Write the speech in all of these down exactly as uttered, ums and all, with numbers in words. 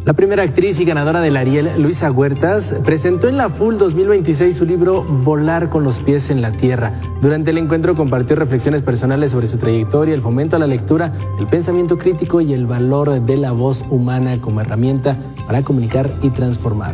La primera actriz y ganadora del Ariel, Luisa Huertas, presentó en la F U L dos mil veintiséis su libro Volar con los pies en la tierra. Durante el encuentro compartió reflexiones personales sobre su trayectoria, el fomento a la lectura, el pensamiento crítico y el valor de la voz humana como herramienta para comunicar y transformar.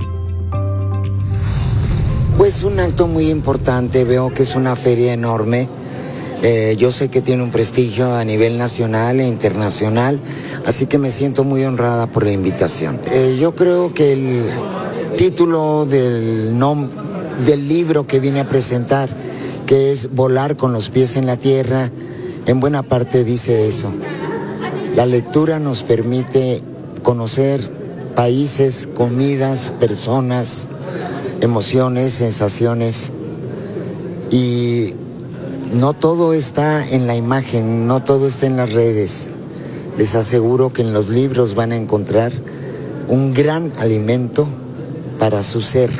Pues un acto muy importante, veo que es una feria enorme. Eh, yo sé que tiene un prestigio a nivel nacional e internacional, así que me siento muy honrada por la invitación. Eh, yo creo que el título del, nom- del libro que vine a presentar, que es Volar con los pies en la tierra, en buena parte dice eso. La lectura nos permite conocer países, comidas, personas, emociones, sensaciones, y no todo está en la imagen, no todo está en las redes. Les aseguro que en los libros van a encontrar un gran alimento para su ser,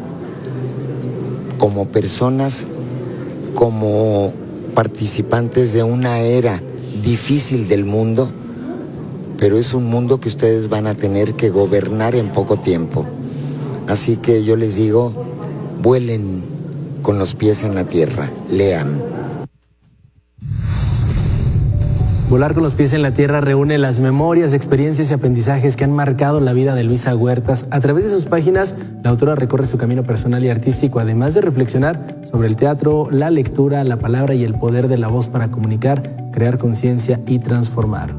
como personas, como participantes de una era difícil del mundo, pero es un mundo que ustedes van a tener que gobernar en poco tiempo. Así que yo les digo, vuelen con los pies en la tierra, lean. Volar con los pies en la tierra reúne las memorias, experiencias y aprendizajes que han marcado la vida de Luisa Huertas. A través de sus páginas, la autora recorre su camino personal y artístico, además de reflexionar sobre el teatro, la lectura, la palabra y el poder de la voz para comunicar, crear conciencia y transformar.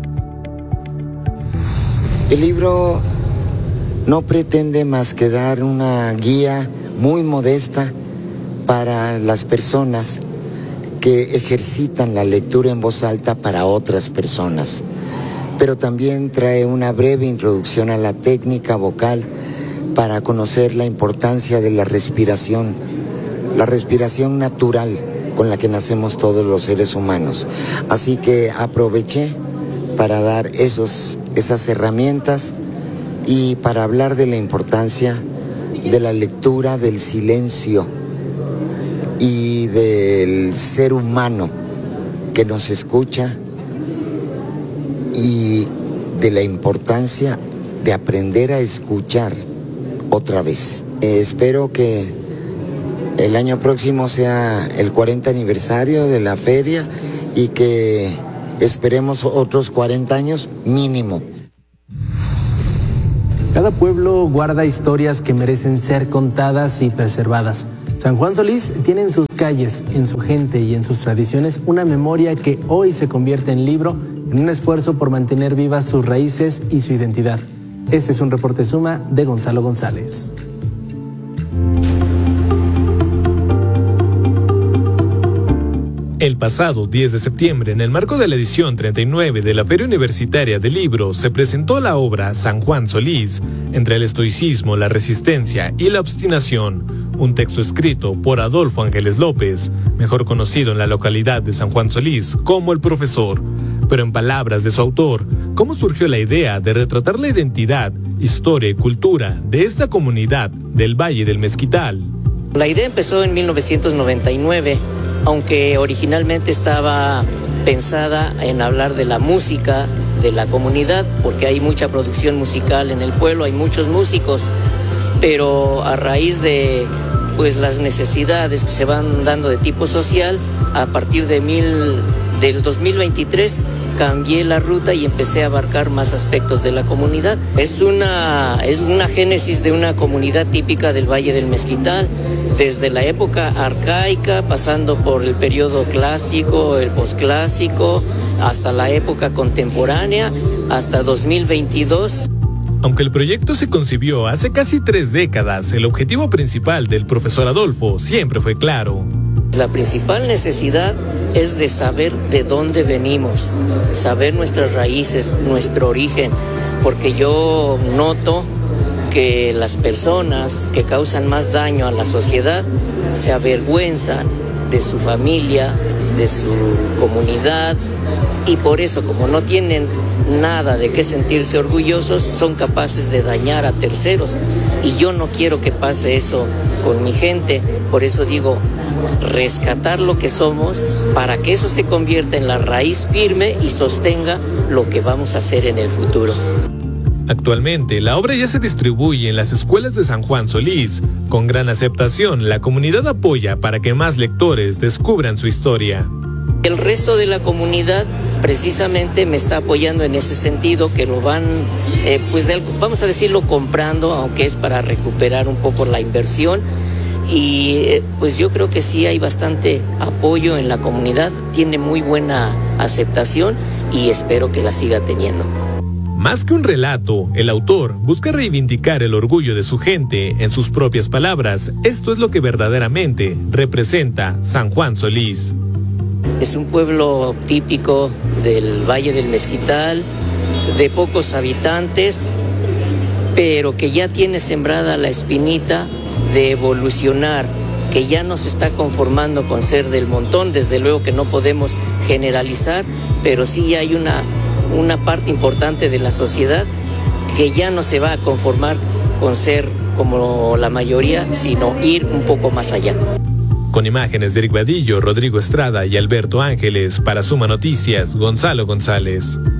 El libro no pretende más que dar una guía muy modesta para las personas que ejercitan la lectura en voz alta para otras personas, pero también trae una breve introducción a la técnica vocal para conocer la importancia de la respiración, la respiración natural con la que nacemos todos los seres humanos. Así que aproveché para dar esos, esas herramientas y para hablar de la importancia de la lectura, del silencio y del ser humano que nos escucha, y de la importancia de aprender a escuchar otra vez. Eh, espero que el año próximo sea el cuarenta aniversario de la feria y que esperemos otros cuarenta años mínimo. Cada pueblo guarda historias que merecen ser contadas y preservadas. San Juan Solís tiene en sus calles, en su gente y en sus tradiciones una memoria que hoy se convierte en libro, en un esfuerzo por mantener vivas sus raíces y su identidad. Este es un reporte Suma de Gonzalo González. El pasado diez de septiembre, en el marco de la edición treinta y nueve de la Feria Universitaria de Libros, se presentó la obra San Juan Solís, entre el estoicismo, la resistencia y la obstinación, un texto escrito por Adolfo Ángeles López, mejor conocido en la localidad de San Juan Solís como el profesor. Pero en palabras de su autor, ¿cómo surgió la idea de retratar la identidad, historia y cultura de esta comunidad del Valle del Mezquital? La idea empezó en mil novecientos noventa y nueve, aunque originalmente estaba pensada en hablar de la música de la comunidad, porque hay mucha producción musical en el pueblo, hay muchos músicos, pero a raíz de pues las necesidades que se van dando de tipo social, a partir de mil, del dos mil veintitrés cambié la ruta y empecé a abarcar más aspectos de la comunidad. Es una, es una génesis de una comunidad típica del Valle del Mezquital, desde la época arcaica, pasando por el periodo clásico, el posclásico, hasta la época contemporánea, hasta dos mil veintidós. Aunque el proyecto se concibió hace casi tres décadas, el objetivo principal del profesor Adolfo siempre fue claro. La principal necesidad es de saber de dónde venimos, saber nuestras raíces, nuestro origen, porque yo noto que las personas que causan más daño a la sociedad se avergüenzan de su familia, de su comunidad, y por eso, como no tienen nada de qué sentirse orgullosos, son capaces de dañar a terceros, y yo no quiero que pase eso con mi gente. Por eso digo, rescatar lo que somos para que eso se convierta en la raíz firme y sostenga lo que vamos a hacer en el futuro. Actualmente, la obra ya se distribuye en las escuelas de San Juan Solís. Con gran aceptación, la comunidad apoya para que más lectores descubran su historia. El resto de la comunidad precisamente me está apoyando en ese sentido, que lo van, eh, pues de, vamos a decirlo, comprando, aunque es para recuperar un poco la inversión. Y eh, pues yo creo que sí hay bastante apoyo en la comunidad, tiene muy buena aceptación y espero que la siga teniendo. Más que un relato, el autor busca reivindicar el orgullo de su gente. En sus propias palabras, esto es lo que verdaderamente representa San Juan Solís. Es un pueblo típico del Valle del Mezquital, de pocos habitantes, pero que ya tiene sembrada la espinita de evolucionar, que ya no se está conformando con ser del montón. Desde luego que no podemos generalizar, pero sí hay una, una parte importante de la sociedad que ya no se va a conformar con ser como la mayoría, sino ir un poco más allá. Con imágenes de Eric Vadillo, Rodrigo Estrada y Alberto Ángeles, para Suma Noticias, Gonzalo González.